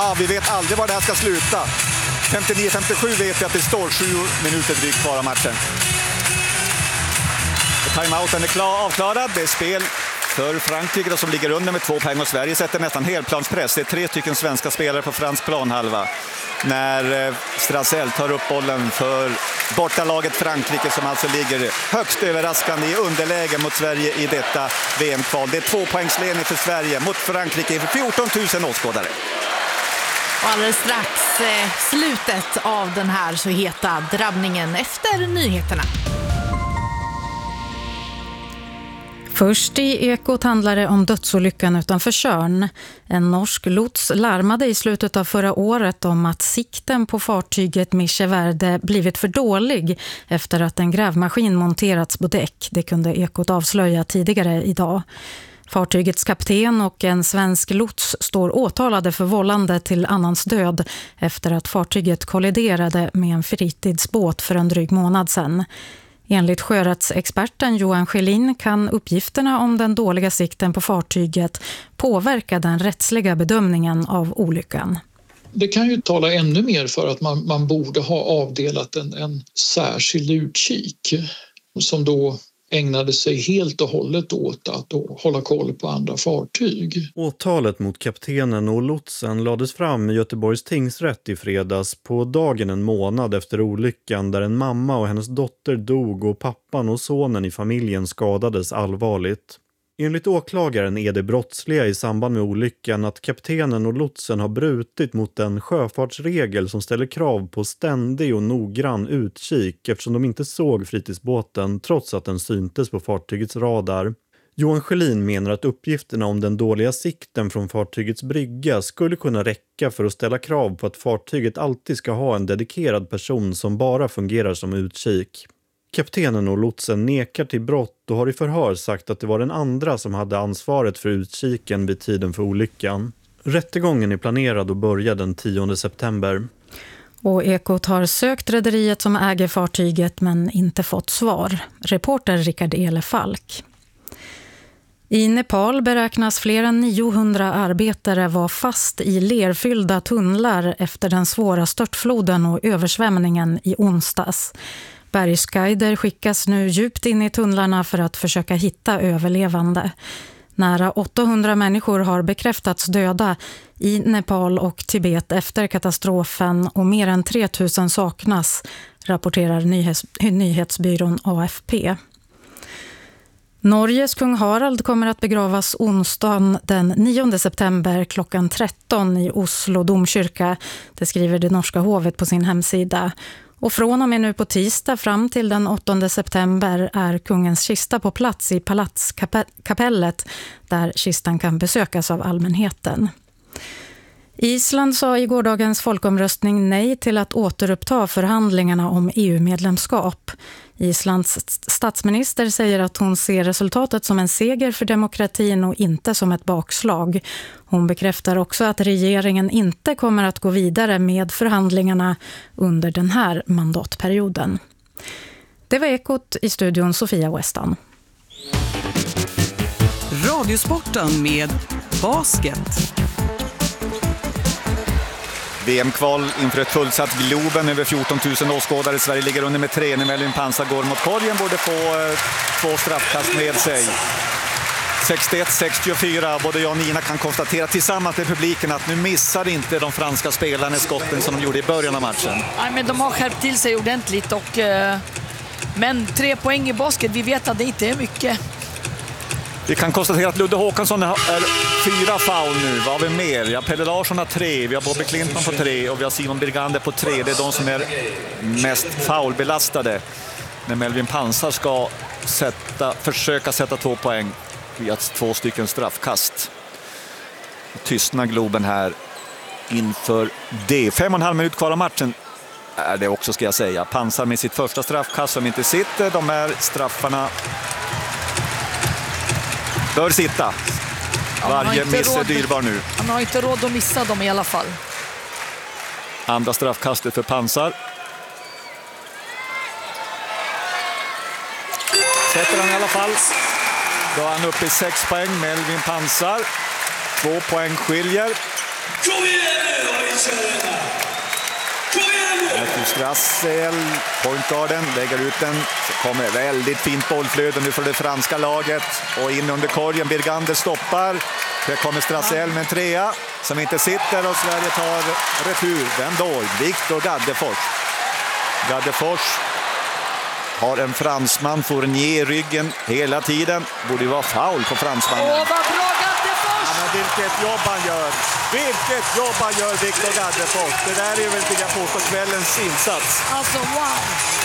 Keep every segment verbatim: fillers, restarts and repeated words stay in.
Ja, vi vet aldrig var det här ska sluta. femtionio femtiosju vet vi att det står sju minuter drygt kvar av matchen. Timeouten är klar, avklarad. Det är spel för Frankrike som ligger under med två poäng och Sverige sätter nästan helplanspress. Det är tre stycken svenska spelare på fransk planhalva. När Strassel tar upp bollen för bortalaget Frankrike som alltså ligger högst överraskande i underläge mot Sverige i detta V M-kval. Det är två poängsledning för Sverige mot Frankrike för fjorton tusen åskådare. Och alldeles strax eh, slutet av den här så heta drabbningen efter nyheterna. Först i Ekot handlar det om dödsolyckan utanför Tjörn. En norsk lots larmade i slutet av förra året om att sikten på fartyget Micheverde blivit för dålig efter att en grävmaskin monterats på däck. Det kunde Ekot avslöja tidigare idag. Fartygets kapten och en svensk lots står åtalade för vållande till annans död efter att fartyget kolliderade med en fritidsbåt för en dryg månad sedan. Enligt sjörättsexperten Johan Schelin kan uppgifterna om den dåliga sikten på fartyget påverka den rättsliga bedömningen av olyckan. Det kan ju tala ännu mer för att man, man borde ha avdelat en, en särskild utkik som då ägnade sig helt och hållet åt att hålla koll på andra fartyg. Åtalet mot kaptenen och lotsen lades fram i Göteborgs tingsrätt i fredags på dagen en månad efter olyckan där en mamma och hennes dotter dog och pappan och sonen i familjen skadades allvarligt. Enligt åklagaren är det brottsliga i samband med olyckan att kaptenen och lotsen har brutit mot den sjöfartsregel som ställer krav på ständig och noggrann utkik eftersom de inte såg fritidsbåten trots att den syntes på fartygets radar. Johan Schelin menar att uppgifterna om den dåliga sikten från fartygets brygga skulle kunna räcka för att ställa krav på att fartyget alltid ska ha en dedikerad person som bara fungerar som utkik. Kaptenen och lotsen nekar till brott och har i förhör sagt att det var den andra som hade ansvaret för utkiken vid tiden för olyckan. Rättegången är planerad att börja den tionde september. Och Ekot har sökt rederiet som äger fartyget men inte fått svar. Reporter Rickard Elefalk. I Nepal beräknas fler än niohundra arbetare vara fast i lerfyllda tunnlar efter den svåra störtfloden och översvämningen i onsdags. Bergsguider skickas nu djupt in i tunnlarna för att försöka hitta överlevande. Nära åttahundra människor har bekräftats döda i Nepal och Tibet efter katastrofen och mer än tre tusen saknas, rapporterar nyhets- nyhetsbyrån A F P. Norges kung Harald kommer att begravas onsdagen den nionde september klockan tretton i Oslo domkyrka. Det skriver det norska hovet på sin hemsida. Och från och med nu på tisdag fram till den åttonde september är kungens kista på plats i palatskapellet där kistan kan besökas av allmänheten. Island sa i gårdagens folkomröstning nej till att återuppta förhandlingarna om E U-medlemskap. Islands statsminister säger att hon ser resultatet som en seger för demokratin och inte som ett bakslag. Hon bekräftar också att regeringen inte kommer att gå vidare med förhandlingarna under den här mandatperioden. Det var Ekot, i studion Sofia Westan. Radiosporten med basket. V M-kval inför ett fullsatt Globen, över fjorton tusen åskådare. Sverige ligger under med tre när Melvin Pansar går mot korgen, borde få eh, två straffkast med sig. sextioett sextiofyra, både jag och Nina kan konstatera tillsammans med publiken att nu missar inte de franska spelarna skotten som de gjorde i början av matchen. Nej, men de har skärpt till sig ordentligt och, eh, men tre poäng i basket, vi vet att det inte är mycket. Vi kan konstatera att Ludde Håkansson är fyra foul nu. Vad har vi mer? Ja, Pelle Larsson har tre, vi har Bobby Clinton på tre och vi har Simon Birgander på tre. Det är de som är mest foulbelastade. När Melvin Pansar ska sätta, försöka sätta två poäng via två stycken straffkast. Tystnar Globen här inför det. Fem och en halv minut kvar av matchen är det också, ska jag säga. Pansar med sitt första straffkast som inte sitter. De här straffarna bör sitta. Varje miss är dyrbar nu. Han har inte råd att missa dem i alla fall. Andra straffkastet för Pansar. Sätter han i alla fall. Då är han uppe i sex poäng. Melvin Pansar. Två poäng skiljer. Matthew Strassel, pointgarden, lägger ut den. Så kommer väldigt fint bollflöde nu för det franska laget. Och in under korgen, Birgander stoppar. Här kommer Strassel med en trea som inte sitter och Sverige tar retur. Vem då? Victor Gaddefors. Gaddefors har en fransman, Fournier i ryggen hela tiden. Borde ju vara foul på fransmannen. Åh, vad bra Gaddefors! Ja, men vilket jobb han gör! Vilket jobb han gör, Victor Gaddefors! Det där är väl, vill jag påstå, kvällens insats. Alltså, wow!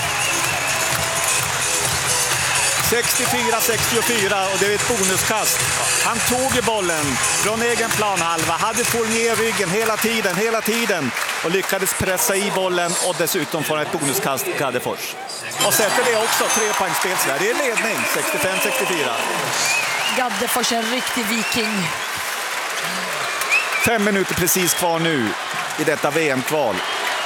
sextiofyra sextiofyra och det är ett bonuskast. Han tog ju bollen från egen planhalva, hade Fournier i ryggen hela tiden, hela tiden och lyckades pressa i bollen och dessutom få ett bonuskast, Gaddefors. Och sätter det också, tre poängspel, Sverige i ledning, sextiofem sextiofyra. Gaddefors är en riktig viking. Fem minuter precis kvar nu i detta V M-kval.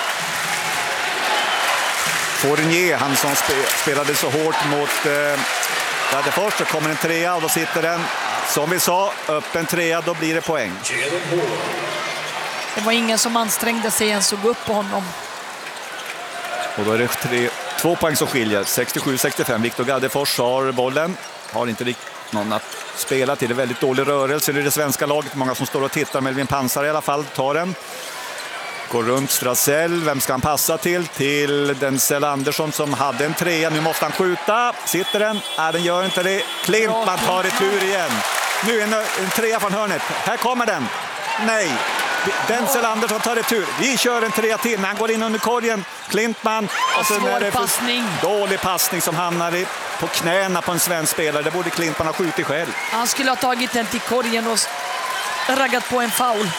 Fournier, han som spe, spelade så hårt mot eh, Gaddefors, så kommer en trea och då sitter den, som vi sa, öppen trea, då blir det poäng. Det var ingen som ansträngde sig ens att gå upp på honom. Och då är det tre, två poäng som skiljer, sextiosju sextiofem. Victor Gaddefors har bollen, har inte riktigt någon att spela till. Det är väldigt dålig rörelse i det svenska laget. Många som står och tittar, Melvin Pansar i alla fall tar den. Går runt Strassel, vem ska han passa till? Till Denzel Andersson som hade en trea, nu måste han skjuta. Sitter den? Nej, den gör inte det. Klintman tar retur igen. Nu en, en trea från hörnet. Här kommer den. Nej, Denzel Andersson tar retur. Vi kör en trea till, men han går in under korgen. Klintman. Och sen är det passning. Dålig passning som hamnar i, på knäna på en svensk spelare. Det borde Klintman ha skjutit själv. Han skulle ha tagit den till korgen och raggat på en foul.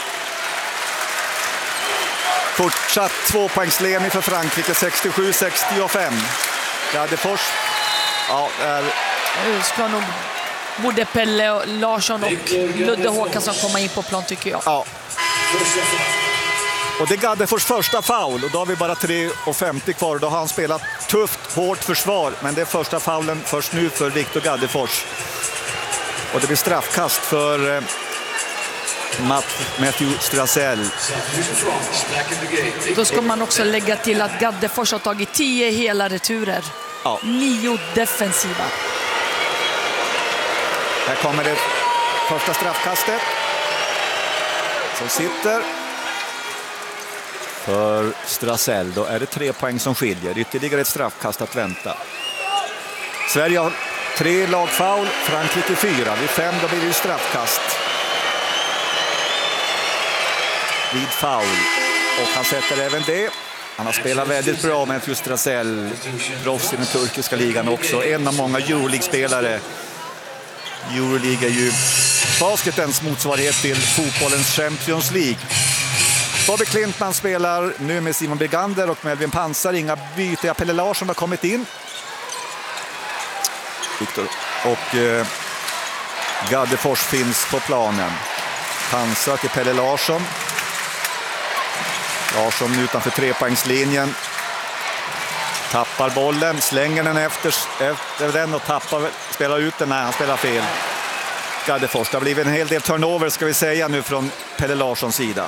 Fortsatt tvåpoängsledning för Frankrike, sextiosju sextiofem. Gaddefors, ja, är... Nu ska nog både Pelle och Larsson och Ludde Håkansson komma in på plan, tycker jag. Ja. Och det är Gaddefors första foul och då har vi bara tre femtio kvar. Då har han spelat tufft, hårt försvar, men det är första foulen först nu för Victor Gaddefors. Och det blir straffkast för eh, Matthew Strassel. Då ska man också lägga till att Gaddefors har tagit tio hela returer. Ja. Nio defensiva. Här kommer det första straffkastet. Som sitter för Strassel. Då är det tre poäng som skiljer. Ytterligare ett straffkast att vänta. Sverige har tre lagfoul, Frankrike fyra. Vid fem då blir det straffkast. Vid foul. Och han sätter även det. Han har spelat väldigt bra med just Strassel. Proffs i den turkiska ligan också. En av många Euroleague-spelare. Euroleague är ju basketens motsvarighet till fotbollens Champions League. Bobby Klintman spelar nu med Simon Birgander och Melvin Pansar. Inga byte. Pelle Larsson har kommit in. Victor. Och eh, Gaddefors finns på planen. Pansar till Pelle Larsson. Larsson utanför trepoängslinjen. Tappar bollen, slänger den efter, efter den och tappar, spelar ut den. Nej, han spelar fel. Gaddefors, det har blivit en hel del turnover ska vi säga nu från Pelle Larssons sida.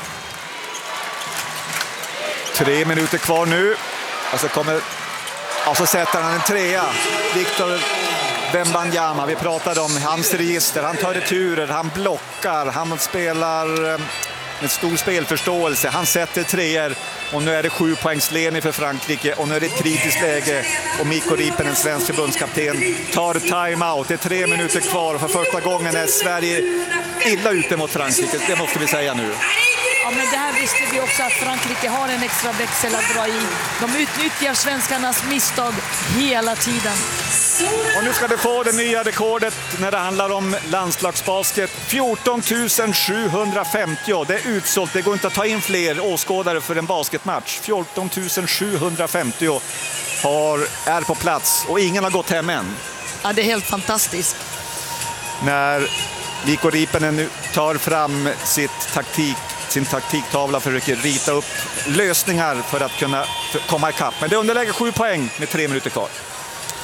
Tre minuter kvar nu. Och så kommer, och så sätter han en trea. Victor Wembanyama, vi pratade om hans register. Han tar returer, han blockar, han spelar med stor spelförståelse. Han sätter treor och nu är det sju poängsledning för Frankrike och nu är det ett kritiskt läge och Mikko Riipen, en svensk förbundskapten, tar timeout. Det är tre minuter kvar och för första gången är Sverige illa ute mot Frankrike. Det måste vi säga nu. Ja, men det här visste vi också att Frankrike har en extra växel att dra i. De utnyttjar svenskarnas misstag hela tiden. Och nu ska det få det nya rekordet när det handlar om landslagsbasket. fjorton tusen sjuhundrafemtio. Det är utsålt. Det går inte att ta in fler åskådare för en basketmatch. fjorton tusen sjuhundrafemtio har, är på plats och ingen har gått hem än. Ja, det är helt fantastiskt. När Mikko Riipen nu tar fram sitt taktik, sin taktiktavla, försöker rita upp lösningar för att kunna komma ikapp. Men det underlägger sju poäng med tre minuter kvar.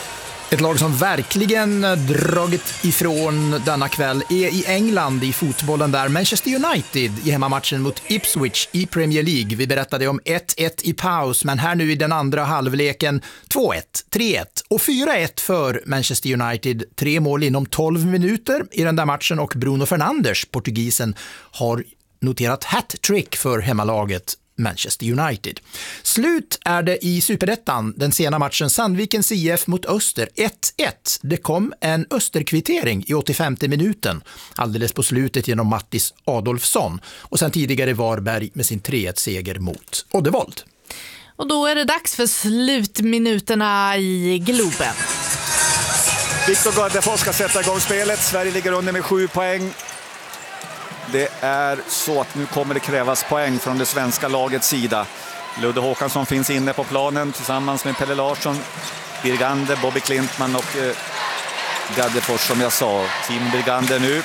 Ett lag som verkligen dragit ifrån denna kväll är i England i fotbollen där. Manchester United i hemmamatchen mot Ipswich i Premier League. Vi berättade om ett ett i paus, men här nu i den andra halvleken två ett, tre ett och fyra ett för Manchester United. Tre mål inom tolv minuter i den där matchen och Bruno Fernandes, portugisen, har noterat hat-trick för hemmalaget Manchester United. Slut är det i Superettan, den sena matchen Sandvikens I F mot Öster ett ett. Det kom en Österkvittering i åttiofemte minuten, alldeles på slutet genom Mattis Adolfsson. Och sen tidigare Varberg med sin tre ett-seger mot Oddevold. Och då är det dags för slutminuterna i Globen. Viktor Gaddefors ska sätta igång spelet. Sverige ligger under med sju poäng. Det är så att nu kommer det krävas poäng från det svenska lagets sida. Ludde Håkansson finns inne på planen tillsammans med Pelle Larsson, Birgander, Bobby Klintman och eh, Gaddefors som jag sa. Simon Birgander nu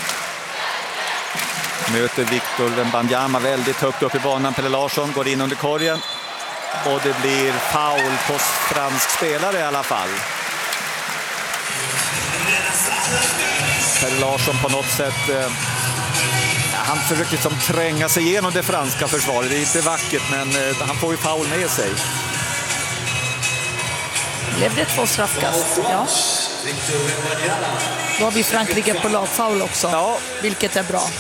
möter Victor Wembanyama väldigt högt upp i banan. Pelle Larsson går in under korgen och det blir foul på fransk spelare i alla fall. Pelle Larsson på något sätt... Eh, Han försöker liksom tränga sig igenom det franska försvaret. Det är inte vackert, men eh, han får ju foul med sig. Blev det två straffkast? Ja. Då har vi Frankrike på lagfoul också, ja. Vilket är bra.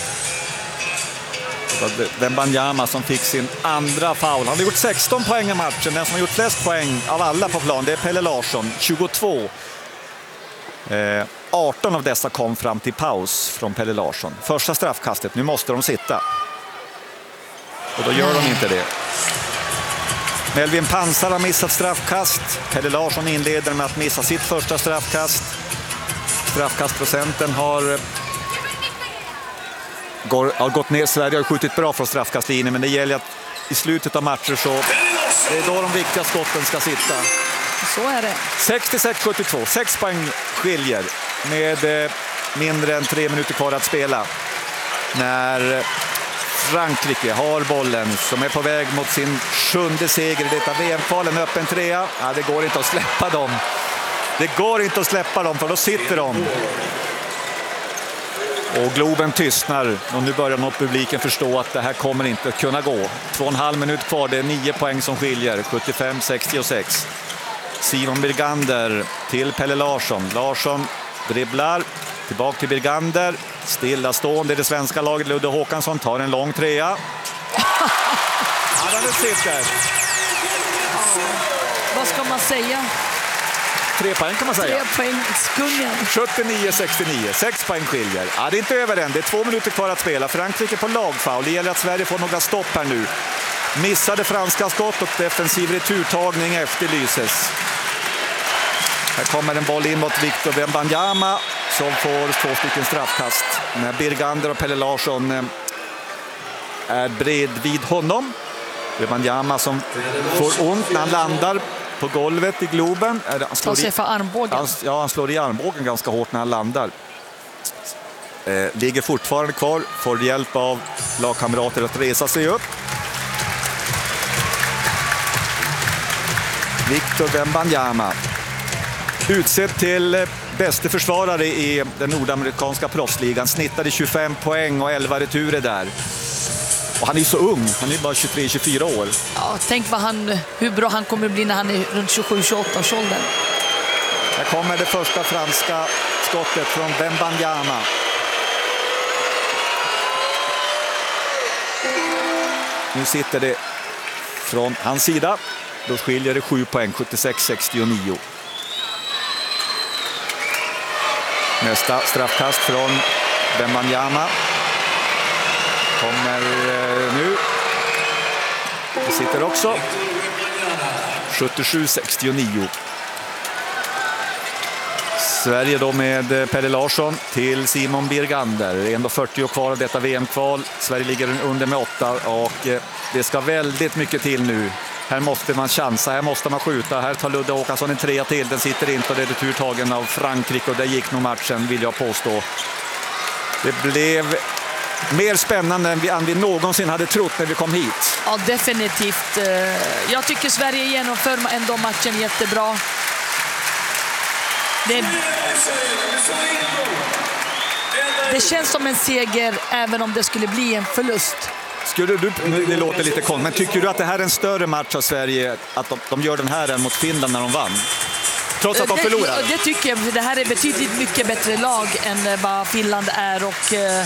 Wembanyama som fick sin andra foul. Han har gjort sexton poäng i matchen. Den som har gjort flest poäng av alla på plan, det är Pelle Larsson, tjugotvå. Eh, arton av dessa kom fram till paus från Pelle Larsson. Första straffkastet, nu måste de sitta. Och då gör de inte det. Melvin Pansar har missat straffkast. Pelle Larsson inleder med att missa sitt första straffkast. Straffkastprocenten har, går, har gått ner. Sverige har skjutit bra från straffkastlinjen, men det gäller att i slutet av matcher så det är då de viktiga skotten ska sitta. Så är det. sextiosex sjuttiotvå, sex poäng skiljer med eh, mindre än tre minuter kvar att spela. När Frankrike har bollen som är på väg mot sin sjunde seger i detta V M-kvalen, öppen trea. Ja, det går inte att släppa dem. Det går inte att släppa dem, för då sitter de. Och Globen tystnar och nu börjar nog publiken förstå att det här kommer inte att kunna gå. Två och en halv minut kvar, det är nio poäng som skiljer, sjuttiofem sextiosex. Simon Birgander till Pelle Larsson. Larsson dribblar, tillbaka till Birgander. Stillastående i det svenska laget. Ludde Håkansson tar en lång trea. Han sitter. Ja, vad ska man säga? Tre poäng kan man säga. Tre poäng, skungen. sjuttionio sextionio, sex poäng skiljer. Ja, det är inte över än, det är två minuter kvar att spela. Frankrike på lagfoul, det gäller att Sverige får några stopp här nu. Missade franska skott och defensiv returtagning efterlyses. Här kommer en boll in mot Victor Wembanyama som får två stycken straffkast. När Birgander och Pelle Larsson är bredvid honom. Wembanyama som får ont när han landar på golvet i Globen. Han slår sig för armbågen. Han, ja, han slår i armbågen ganska hårt när han landar. Eh, ligger fortfarande kvar, får hjälp av lagkamrater att resa sig upp. Victor Wembanyama utsedd till bästa försvarare i den nordamerikanska proffsligan, snittade tjugofem poäng och elva returer där. Och han är så ung, han är bara tjugotre tjugofyra år. Ja, tänk vad han, hur bra han kommer bli när han är runt tjugosju tjugoåtta års ålder. Här kommer det första franska skottet från Wembanyama. Nu sitter det från hans sida. Då skiljer det sju poäng, sjuttiosex sextionio. Nästa straffkast från Wembanyama kommer nu. Det sitter också. sjuttiosju sextionio. Sverige då med Pelle Larsson till Simon Birgander. Ändå fyrtio kvar av detta V M-kval. Sverige ligger under med åtta och det ska väldigt mycket till nu. Här måste man chansa, här måste man skjuta. Här tar Ludde Håkansson en trea till. Den sitter inte och det är returtagen av Frankrike och där gick nog matchen, vill jag påstå. Det blev mer spännande än vi, än vi någonsin hade trott när vi kom hit. Ja, definitivt. Jag tycker Sverige genomför ändå matchen jättebra. det, det känns som en seger även om det skulle bli en förlust. Skulle du, det låter lite konstigt, men tycker du att det här är en större match av Sverige, att de, de gör den här än mot Finland när de vann? Trots att de förlorar? Det, det tycker jag, för det här är betydligt mycket bättre lag än vad Finland är, och eh,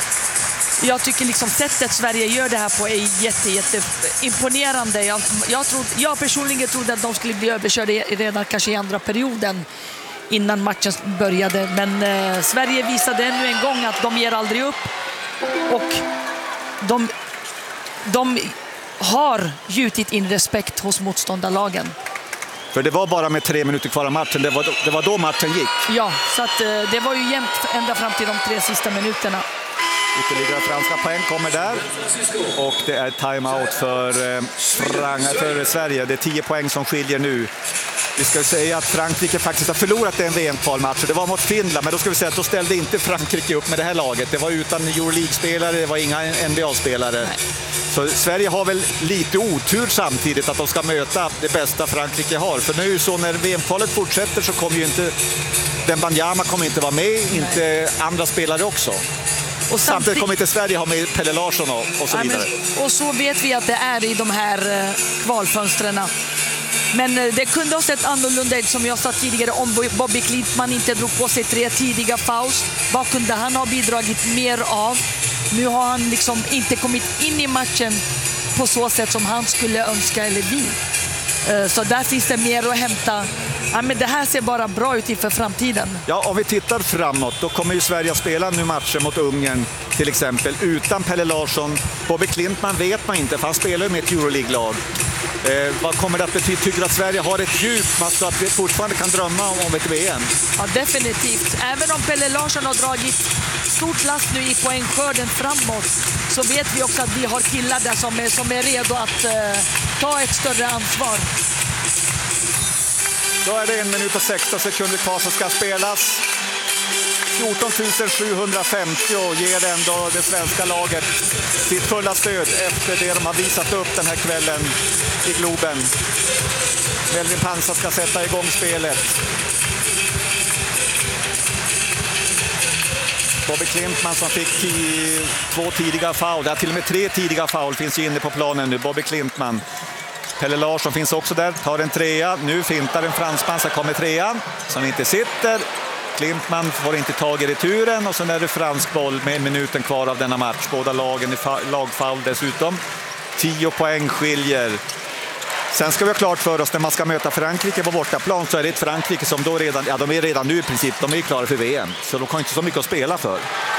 jag tycker liksom sättet Sverige gör det här på är jätte, jätte imponerande. Jag, jag, trodde, jag personligen trodde att de skulle bli överkörda redan kanske i andra perioden innan matchen började, men eh, Sverige visade ännu en gång att de ger aldrig upp, och de, de har gjutit in respekt hos motståndarlagen. För det var bara med tre minuter kvar av matchen, det var, det var då matchen gick. Ja, så att, eh, det var ju jämnt ända fram till de tre sista minuterna. Ytterligare franska poäng kommer där. Och det är timeout för, eh, Frank- för Sverige. Det är tio poäng som skiljer nu. Vi ska säga att Frankrike faktiskt har förlorat en V M-kvalmatch. Det var mot Finland, men då ska vi säga att då ställde inte Frankrike upp med det här laget. Det var utan Euroleague-spelare, det var inga N B A-spelare. Så Sverige har väl lite otur samtidigt att de ska möta det bästa Frankrike har. För nu så när V M-kvalet fortsätter så kommer ju inte Wembanyama kommer inte vara med, inte andra spelare också. Och samtidigt kommer inte Sverige ha med Pelle Larsson och, och så vidare. Ja, men, och så vet vi att det är i de här eh, kvalfönstren. Men eh, det kunde ha sett annorlunda ut, som jag sa tidigare, om Bobby Klintman inte drog på sig tre tidiga fouls. Vad kunde han ha bidragit mer av? Nu har han liksom inte kommit in i matchen på så sätt som han skulle önska, eller vi. Eh, så där finns det mer att hämta. Ja, men det här ser bara bra ut inför framtiden. Ja, om vi tittar framåt, då kommer ju Sverige att spela nu matcher mot Ungern till exempel utan Pelle Larsson. Bobby Klintman vet man inte, för han spelar ju med ett Euroleague-lag. Eh, vad kommer det att betyda? Tycker att Sverige har ett djup så att vi fortfarande kan drömma om ett V M? Ja, definitivt. Även om Pelle Larsson har dragit stort last nu i poängskörden framåt, så vet vi också att vi har killar där som är, som är redo att eh, ta ett större ansvar. Då är det en minut och sexton sekunder kvar som ska spelas. fjorton tusen sjuhundrafemtio ger ändå det svenska laget sitt fulla stöd efter det de har visat upp den här kvällen i Globen. Melvin Pansar ska sätta igång spelet. Bobby Klintman som fick tio, två tidiga foul, ja, till och med tre tidiga foul finns ju inne på planen nu. Bobby Klintman. Pelle Larsson finns också där, tar en trea. Nu fintar en fransman, så kommer trean som inte sitter. Klintman får inte tag i returen och sen är det fransk boll med minuten kvar av denna match. Båda lagen i lagfoul dessutom. Tio poäng skiljer. Sen ska vi ha klart för oss när man ska möta Frankrike på bortaplan, så är det ett Frankrike som då redan, ja, de är redan nu i princip, de är klara för V M. Så de har inte så mycket att spela för.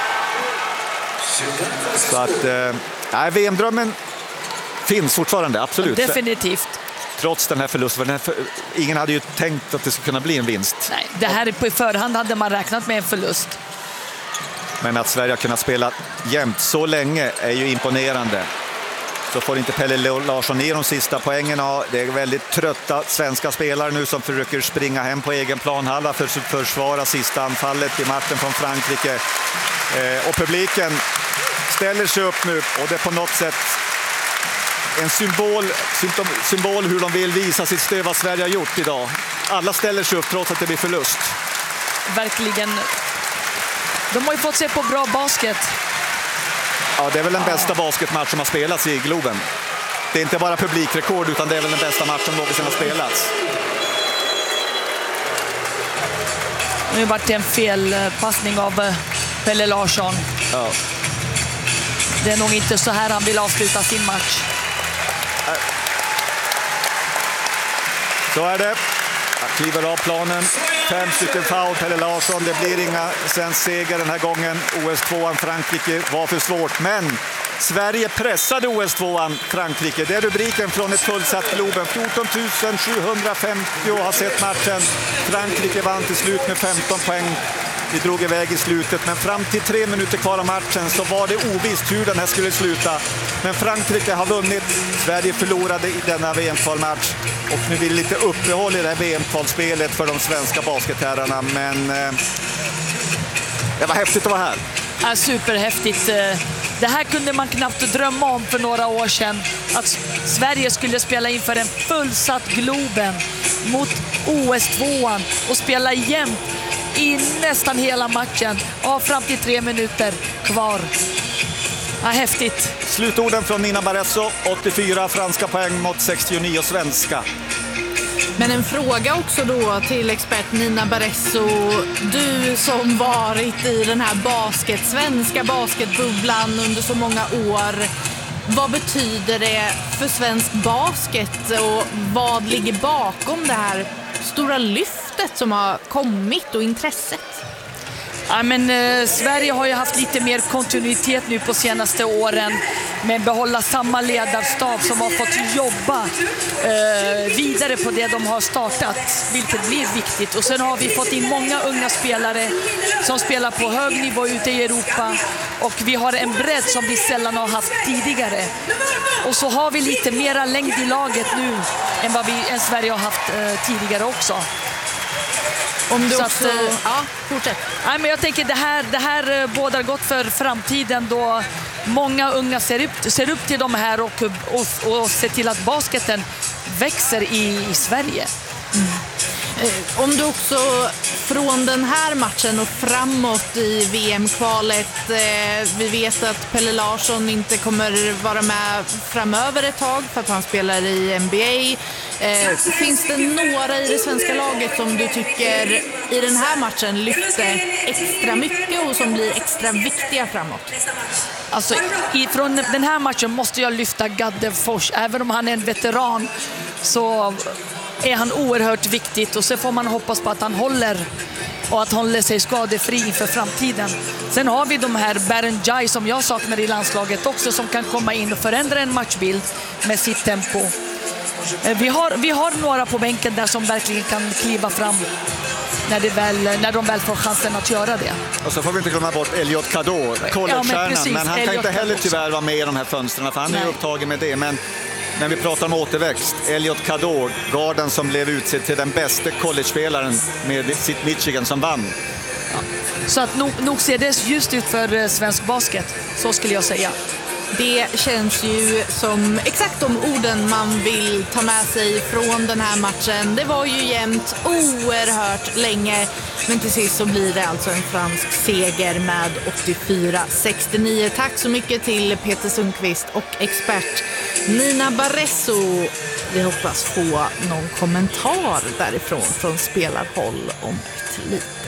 Så att, eh, V M-drömmen finns fortfarande, absolut. Definitivt. Trots den här förlusten. Den här för... Ingen hade ju tänkt att det skulle kunna bli en vinst. Nej, det här på förhand hade man räknat med en förlust. Men att Sverige har kunnat spela jämnt så länge är ju imponerande. Så får inte Pelle Larsson ner de sista poängen. Det är väldigt trötta svenska spelare nu som försöker springa hem på egen planhalva för att försvara sista anfallet i matchen från Frankrike. Och publiken ställer sig upp nu, och det är på något sätt en symbol, symbol hur de vill visa sitt stöd vad Sverige har gjort idag. Alla ställer sig upp trots att det blir förlust. Verkligen. De har ju fått se på bra basket. Ja, det är väl den bästa basketmatch som har spelats i Globen. Det är inte bara publikrekord, utan det är väl den bästa matchen som någonsin har spelats. Nu vart det en felpassning av Pelle Larsson. Ja. Det är nog inte så här han vill avsluta sin match. Så är det. Jag kliver av planen. Fem stycken foul, Pelle Larsson. Det blir inga svensk seger den här gången. O S tvåan Frankrike var för svårt, men Sverige pressade O S tvåan Frankrike. Det är rubriken från ett fullsatt Globen. fjorton tusen sjuhundrafemtio har sett matchen. Frankrike vann till slut med femton poäng. Vi drog iväg i slutet, men fram till tre minuter kvar av matchen så var det ovisst hur den här skulle sluta. Men Frankrike har vunnit. Sverige förlorade i denna V M-kvalmatch. Och nu blir det lite uppehåll i det här V M-kvalspelet för de svenska basketherrarna. Men eh, det var häftigt att vara här. Ja, superhäftigt. Det här kunde man knappt drömma om för några år sedan. Att Sverige skulle spela inför en fullsatt Globen mot O S-tvåan och spela jämnt i nästan hela matchen. Ja, fram till tre minuter kvar. Ja, häftigt. Slutorden från Nina Barresso, åttiofyra franska poäng mot sextionio svenska. Men en fråga också då till expert Nina Barresso. Du som varit i den här basket, svenska basketbubblan under så många år. Vad betyder det för svensk basket och vad ligger bakom det här stora lyftet som har kommit och intresset? Ja, men, eh, Sverige har ju haft lite mer kontinuitet nu på senaste åren med behålla samma ledarstab som har fått jobba eh, vidare på det de har startat, vilket blir viktigt. Och sen har vi fått in många unga spelare som spelar på hög nivå ute i Europa och vi har en bredd som vi sällan har haft tidigare. Och så har vi lite mera längd i laget nu än vad vi än Sverige har haft eh, tidigare också. Om du Så också... att, eh, ja, fortsätt. Nej, men jag tänker det här, det här bådar gott för framtiden då många unga ser upp, ser upp till de här och, och, och ser till att basketen växer i, i Sverige. Mm. Om du också från den här matchen och framåt i V M-kvalet, eh, vi vet att Pelle Larsson inte kommer vara med framöver ett tag för att han spelar i N B A. Eh, finns det några i det svenska laget som du tycker i den här matchen lyfter extra mycket och som blir extra viktiga framåt? Alltså, i, från den här matchen måste jag lyfta Gaddefors. Även om han är en veteran så är han oerhört viktigt och så får man hoppas på att han håller och att håller sig skadefri inför framtiden. Sen har vi de här Berenjai som jag saknar i landslaget också som kan komma in och förändra en matchbild med sitt tempo. Vi har, vi har några på bänken där som verkligen kan kliva fram när, det väl, när de väl får chansen att göra det. Och så får vi inte glömma bort Elliot Kador, collegestjärnan, ja, men, men han kan inte heller tyvärr vara med i de här fönstren för han är upptagen med det. Men när vi pratar om återväxt, Elliot Kador, garden som blev utsedd till den bästa college-spelaren med sitt Michigan som vann. Ja. Så att nog, nog ser det just ut för uh, svensk basket, så skulle jag säga. Det känns ju som exakt de orden man vill ta med sig från den här matchen. Det var ju jämnt oerhört länge, men till sist så blir det alltså en fransk seger med åttiofyra sextionio. Tack så mycket till Peter Sundqvist och expert Nina Barresso. Vi hoppas få någon kommentar därifrån från spelarhåll om ett liv.